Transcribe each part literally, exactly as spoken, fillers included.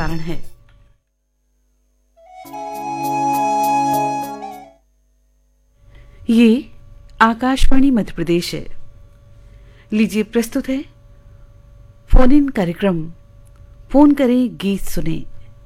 प्रसारण है। ये आकाशवाणी मध्य प्रदेश है। लीजिए प्रस्तुत है फोन इन कार्यक्रम फोन करें गीत सुने।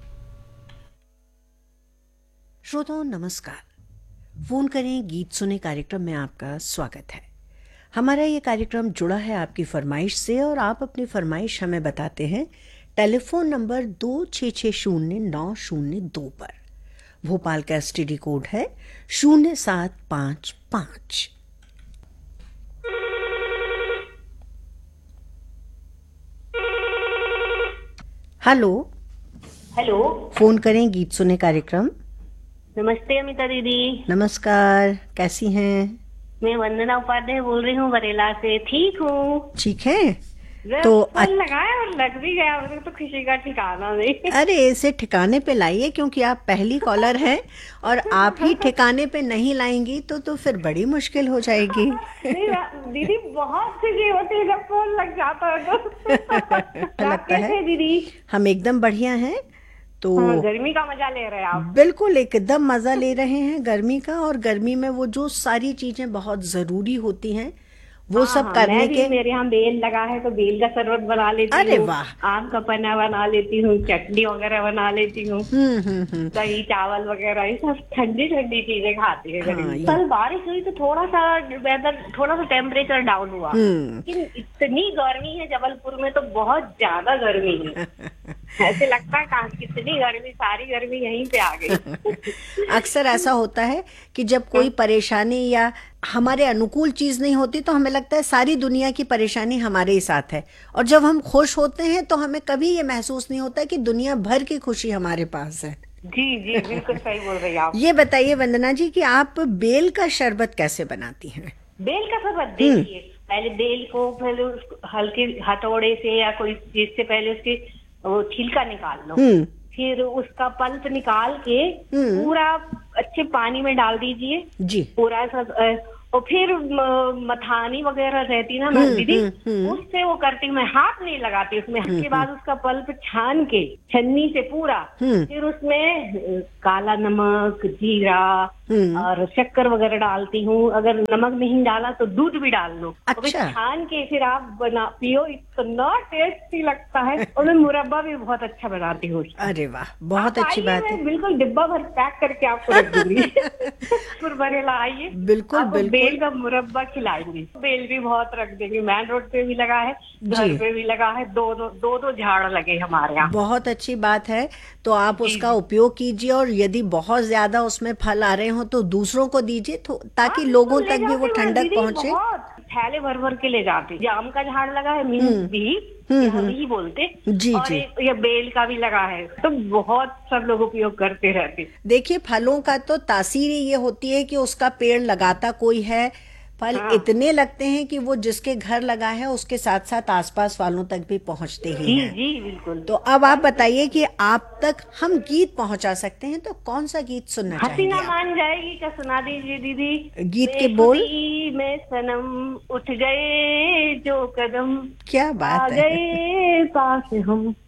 श्रोताओं नमस्कार। फोन करें गीत सुने कार्यक्रम में आपका स्वागत है। हमारा ये कार्यक्रम जुड़ा है आपकी फरमाइश से और आप अपनी फरमाइश हमें बताते हैं टेलीफोन नंबर दो छः छः शून्य नौ शून्य दो पर। भोपाल का एसटीडी कोड है शून्य सात पाँच पाँच। हेलो हेलो, फोन करें गीत सुने कार्यक्रम। नमस्ते अमिता दीदी। नमस्कार, कैसी हैं? मैं वंदना उपाध्याय बोल रही हूँ बरेला से। ठीक हूँ। ठीक है तो तो फोन लगाया और लग भी गया, मुझे तो खुशी का ठिकाना नहीं। अरे इसे ठिकाने पे लाइए, क्योंकि आप पहली कॉलर हैं और आप ही ठिकाने पे नहीं लाएंगी तो तो फिर बड़ी मुश्किल हो जाएगी। नहीं, दीदी बहुत खुशी होती है जब फोन लग जाता है तो। लगता है दीदी हम एकदम बढ़िया हैं। तो हाँ, गर्मी का मजा ले रहे हैं आप। बिल्कुल एकदम मजा ले रहे हैं गर्मी का। और गर्मी में वो जो सारी चीजें बहुत जरूरी होती हैं वो हाँ, सब हाँ, करने मैं भी, के। मेरे यहाँ बेल लगा है तो बेल का शरबत बना लेती हूँ। अरे वाह। आम का पन्ना बना लेती हूँ, चटनी वगैरह बना लेती हूँ, हम्म हम्म हम्म दही चावल वगैरह ये सब ठंडी ठंडी चीजें खाती है। हाँ, ये- कल बारिश हुई तो थोड़ा सा वेदर, थोड़ा सा टेम्परेचर डाउन हुआ, हम्म लेकिन इतनी गर्मी है जबलपुर में तो बहुत ज्यादा गर्मी है। ऐसे लगता है कहाँ कितनी गर्मी, सारी गर्मी यहीं पे आ गई। अक्सर ऐसा होता है कि जब कोई परेशानी या हमारे अनुकूल चीज नहीं होती तो हमें लगता है सारी दुनिया की परेशानी हमारे ही साथ है, और जब हम खुश होते हैं तो हमें कभी ये महसूस नहीं होता कि दुनिया भर की खुशी हमारे पास है। जी जी बिल्कुल सही बोल रही हैं आप। ये बताइए वंदना जी कि आप बेल का शरबत कैसे बनाती हैं? बेल का शरबत देखिए, पहले बेल को पहले उसको हल्के हथौड़े से या कोई चीज से पहले उसके वो छिलका निकाल लो, हम्म फिर उसका पल्प निकाल के हम्म। पूरा अच्छे पानी में डाल दीजिए जी। पूरा सब। अ, और फिर म- मथानी वगैरह रहती ना हम्म, दीदी, हम्म, हम्म। उससे वो करती हूँ, मैं हाथ नहीं लगाती उसमें। उसके बाद उसका पल्प छान के छन्नी से पूरा, हम्म। फिर उसमें अ, काला नमक, जीरा हम्म। और शक्कर वगैरह डालती हूँ। अगर नमक नहीं डाला तो दूध भी डाल लो। और फिर अच्छा। छान के फिर आप बना पियो, इतना टेस्टी लगता है। और मैं मुरब्बा भी बहुत अच्छा बनाती हूँ। अरे वाह, बहुत आप अच्छी आइए, बात मैं है। बिल्कुल डिब्बा भर पैक करके आपको रख दूंगी। फिर बरेला आइए, बिल्कुल आपको बिल्कुल। बेल का मुरब्बा खिलाएंगे। बेल भी बहुत रख देंगे, मेन रोड पे भी लगा है, घर जी। पे भी लगा है, दो दो दो दो झाड़ लगे हमारे यहाँ। बहुत अच्छी बात है। तो आप जी, उसका जी। उपयोग कीजिए, और यदि बहुत ज्यादा उसमें फल आ रहे हो तो दूसरों को दीजिए, तो ताकि हाँ, लोगों ले तक भी वो जाती हूँ मैं, ठंडक दीदी, पहुंचे। बहुत थैले भर भर के ले जाती। जाम का झाड़ लगा है, हम्म, मिंट भी हम्म, यहाँ हम्म। भी बोलते। जी, और जी। एक ये बेल का भी लगा है, तो बहुत सब लोग उपयोग करते रहते। देखिए, फलों का तो तासीर ही ये होती है कि उसका पेड़ लगाता कोई है, फल हाँ। इतने लगते हैं कि वो जिसके घर लगा है उसके साथ साथ आसपास वालों तक भी पहुंचते ही जी हैं। जी बिल्कुल। तो अब आप बताइए कि आप तक हम गीत पहुंचा सकते हैं तो कौन सा गीत सुनना चाहेंगे हसीना आप? मान जाएगी का सुना दीजिए दीदी। गीत के बोल? बेखुदी में सनम उठ गए जो कदम, क्या आ बात है। गए पास हम।